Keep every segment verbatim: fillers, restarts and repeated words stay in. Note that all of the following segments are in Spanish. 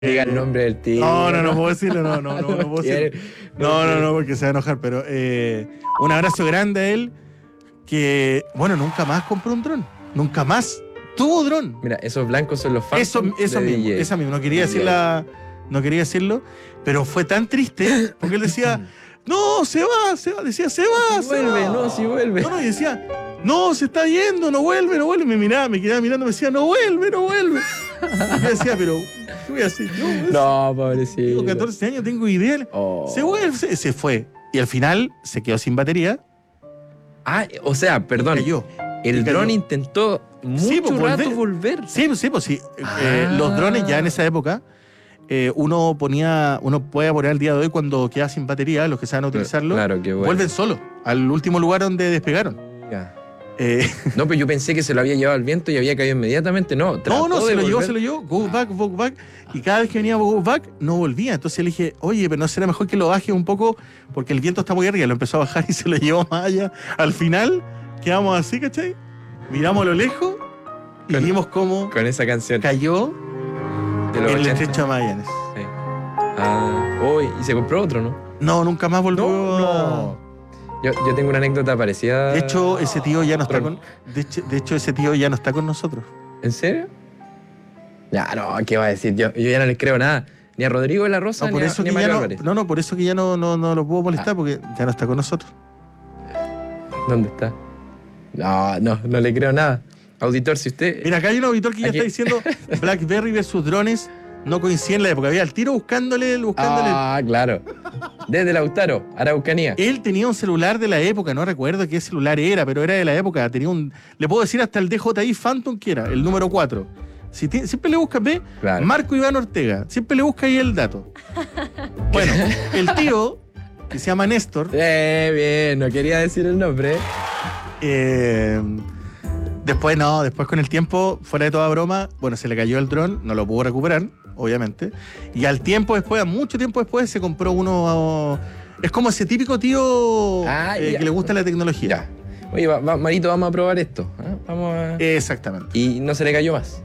Diga el nombre del tío. No, no, no puedo decirlo, no, no, no, no puedo decirlo. No, no, no, porque se va a enojar, pero eh, un abrazo grande a él, que, bueno, nunca más compró un dron. Nunca más tuvo dron. Mira, esos blancos son los fans. Eso, eso mismo, D J. esa mismo. No quería decirla, no quería decirlo, pero fue tan triste, porque él decía, no, se va, se va, decía, se va, Si se vuelve, va. no, si vuelve. No, no, y decía, no, se está yendo, no vuelve, no vuelve. Me miraba, me quedaba mirando, me decía, no vuelve, no vuelve. Y yo decía, pero, ¿qué voy a hacer? No, es- No, pobrecito. tengo catorce años, tengo idea. Oh. Se vuelve, se, se fue. Y al final se quedó sin batería. Ah, o sea, perdón. Cayó. El Y cayó. dron intentó mucho Sí, pues, rato volver. volver. Sí, pues sí, pues sí. Eh, Ah. los drones ya en esa época, eh, uno ponía, uno puede poner al día de hoy cuando queda sin batería, los que saben utilizarlo, Claro, que bueno. vuelven solos al último lugar donde despegaron. Ya. Eh, No, pero yo pensé que se lo había llevado al viento y había caído inmediatamente. No, no, trató no, de se lo llevó, volver. se lo llevó, go back, go back. Y cada vez que venía go back, no volvía. Entonces le dije, oye, pero no será mejor que lo baje un poco porque el viento está muy arriba. Lo empezó a bajar y se lo llevó más allá. Al final, quedamos así, ¿cachai? Miramos a lo lejos y Con- vimos cómo Con esa canción cayó de los en el ochenta. estrecho de Magallanes. Sí. Ah, uy, y se compró otro, ¿no? No, nunca más volvió. no. Yo, yo tengo una anécdota parecida. De hecho, ese tío ya no está Ron. con. De hecho, de hecho, ese tío ya no está con nosotros. ¿En serio? Ya, no, ¿qué va a decir? Yo, yo ya no les creo nada. Ni a Rodrigo de la Rosa, No, por ni, a, eso ni a que ya Mario no, Álvarez. no, no, por eso que ya no, no, no lo puedo molestar, Ah. porque ya no está con nosotros. ¿Dónde está? No, no, no le creo nada. Auditor, si usted... Mira, acá hay un auditor que ya Aquí. está diciendo BlackBerry versus drones no coinciden en la época. Había el tiro buscándole, buscándole. Ah, claro. Desde Lautaro, Araucanía. Él tenía un celular de la época, no recuerdo qué celular era, pero era de la época. Tenía un. Le puedo decir hasta el D J I Phantom que era, el número cuatro. Si ti- siempre le buscas, ve, Claro. Marco Iván Ortega. Siempre le busca ahí el dato. Bueno, el tío, que se llama Néstor, Eh, bien, no quería decir el nombre. eh, después no, después con el tiempo, fuera de toda broma, bueno, se le cayó el dron, no lo pudo recuperar, obviamente. Y al tiempo después, a mucho tiempo después, se compró uno. Es como ese típico tío Ah, eh, ya. que le gusta la tecnología. Ya. Oye, va- va- Marito, vamos a probar esto. ¿ah? Vamos a... Exactamente. Y no se le cayó más.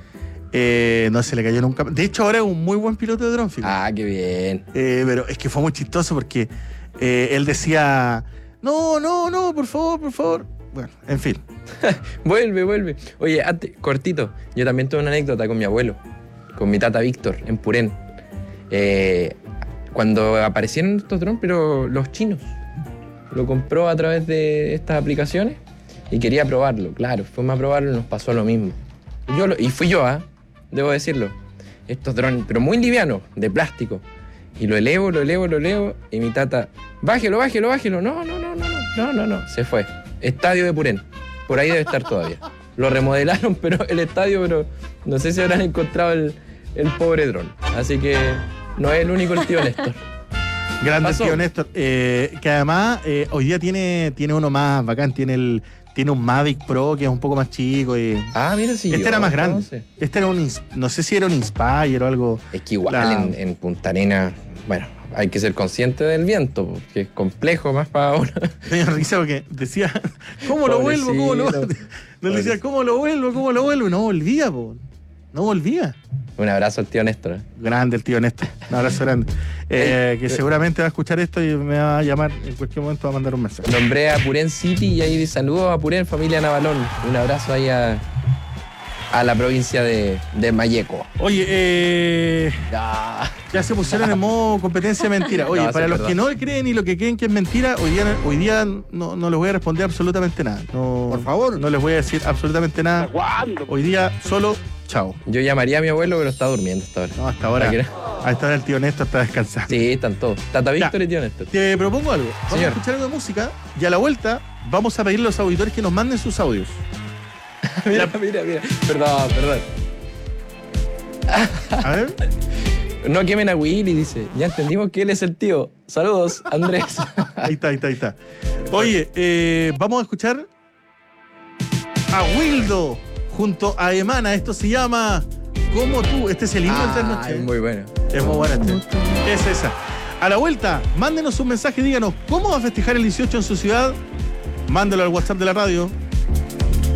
Eh, no se le cayó nunca. De hecho, ahora es un muy buen piloto de dron, fíjate. Ah, qué bien. Eh, pero es que fue muy chistoso porque eh, él decía, no, no, no, por favor, por favor. Bueno, en fin. Vuelve, vuelve. Oye, antes, cortito, yo también tuve una anécdota con mi abuelo, con mi tata Víctor, en Purén. Eh, cuando aparecieron estos drones, pero los chinos, lo compró a través de estas aplicaciones y quería probarlo. Claro, fuimos a probarlo y nos pasó lo mismo. Y, yo lo- y fui yo, ¿ah? Debo decirlo. Estos drones, pero muy livianos, de plástico. Y lo elevo, lo elevo, lo elevo, y mi tata, bájelo, bájelo, bájelo. No, no, no, no, no, no, no, no. Se fue. Estadio de Purén. Por ahí debe estar todavía. Lo remodelaron, pero el estadio, pero no sé si habrán encontrado el, el pobre dron. Así que no es el único el tío Néstor. Grande Pasó. tío Néstor. Eh, que además eh, hoy día tiene, tiene uno más bacán. Tiene, el, tiene un Mavic Pro que es un poco más chico. Y Ah, mira, si este yo, era más grande. entonces. Este era un, ins- no sé si era un Inspire o algo. Es que igual La- en, en Punta Arenas, bueno, hay que ser consciente del viento, porque es complejo más para uno. Me dio risa porque decía, ¿cómo lo vuelvo? ¿Cómo lo vuelvo? Pobrecito. No le decía, ¿cómo lo vuelvo? ¿Cómo lo vuelvo? Y no volvía, po. No volvía. Un abrazo al tío Néstor. ¿eh? Grande el tío Néstor. Un abrazo grande. Eh, que Eh, seguramente va a escuchar esto y me va a llamar en cualquier momento, va a mandar un mensaje. Nombré a Purén City y ahí saludos a Purén, familia Navalón. Un abrazo ahí a, a la provincia de, de Mayeco. Oye, eh, Ya. ya se pusieron en modo competencia mentira. Oye, No, sí, para es los verdad. que no creen y lo que creen que es mentira, hoy día, hoy día no, no les voy a responder absolutamente nada. No, Por favor. No les voy a decir absolutamente nada. ¿Cuándo? Hoy día solo chao. Yo llamaría a mi abuelo, pero está durmiendo hasta ahora. No, hasta ahora. ¿Para qué? A esta hora el tío Néstor está descansando. Sí, están todos. Tata Ya. Víctor y tío Néstor. Te propongo algo. Vamos Señor. a escuchar algo de música y a la vuelta vamos a pedirle a los auditores que nos manden sus audios. Mira, mira, mira. Perdón, perdón. A ver. No quemen a Willy, dice. Ya entendimos que él es el tío. Saludos, Andrés. Ahí está, ahí está, ahí está. Oye, eh, vamos a escuchar a Wildo junto a Emana. Esto se llama Como tú. Este es el himno del Tres Ah, Noches. es muy bueno. Es muy buena este. Es esa. A la vuelta, mándenos un mensaje, díganos cómo va a festejar el dieciocho en su ciudad. Mándelo al WhatsApp de la radio,